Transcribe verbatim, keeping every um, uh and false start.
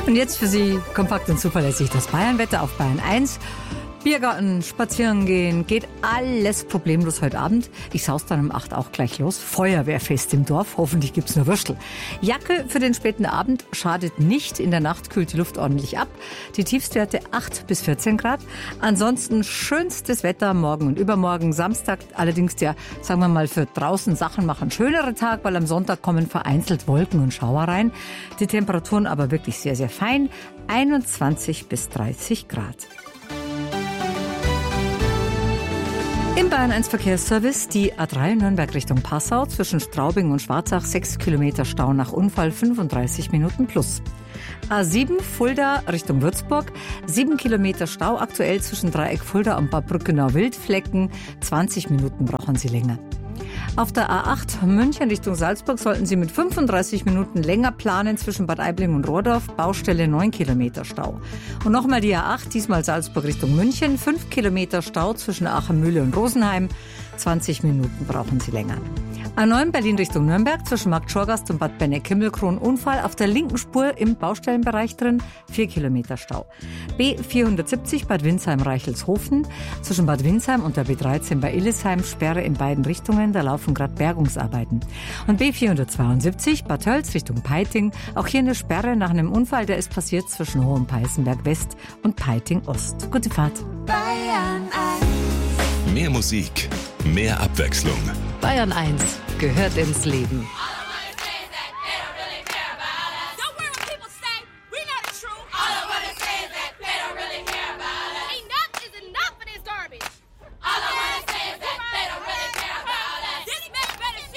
Und jetzt für Sie kompakt und zuverlässig das Bayernwetter auf Bayern eins. Biergarten, spazieren gehen, geht alles problemlos heute Abend. Ich saus dann um acht auch gleich los. Feuerwehrfest im Dorf, hoffentlich gibt's nur Würstel. Jacke für den späten Abend schadet nicht. In der Nacht kühlt die Luft ordentlich ab. Die Tiefstwerte acht bis vierzehn Grad. Ansonsten schönstes Wetter morgen und übermorgen. Samstag allerdings der, sagen wir mal, für draußen Sachen machen schönere Tag, weil am Sonntag kommen vereinzelt Wolken und Schauer rein. Die Temperaturen aber wirklich sehr, sehr fein. einundzwanzig bis dreißig Grad. Im Bayern eins Verkehrsservice die A drei Nürnberg Richtung Passau zwischen Straubing und Schwarzach sechs Kilometer Stau nach Unfall, fünfunddreißig Minuten plus. A sieben Fulda Richtung Würzburg, sieben Kilometer Stau aktuell zwischen Dreieck Fulda und Bad Brückenau-Wildflecken, zwanzig Minuten brauchen Sie länger. Auf der A acht München Richtung Salzburg sollten Sie mit fünfunddreißig Minuten länger planen zwischen Bad Aibling und Rohrdorf. Baustelle neun Kilometer Stau. Und nochmal die A acht, diesmal Salzburg Richtung München. fünf Kilometer Stau zwischen Aachenmühle und Rosenheim. zwanzig Minuten brauchen Sie länger. A neun Berlin Richtung Nürnberg zwischen Markt Schorgast und Bad Benneck-Himmelkron. Unfall auf der linken Spur im Baustellenbereich drin. vier Kilometer Stau. B vierhundertsiebzig Bad Windsheim-Reichelshofen. Zwischen Bad Windsheim und der B dreizehn bei Illesheim. Sperre in beiden Richtungen. Da laufen gerade Bergungsarbeiten. Und B vierhundertzweiundsiebzig Bad Tölz Richtung Peiting. Auch hier eine Sperre nach einem Unfall. Der ist passiert zwischen Hohenpeißenberg West und Peiting Ost. Gute Fahrt. Bayern eins. Mehr Musik, mehr Abwechslung. Bayern eins gehört ins Leben.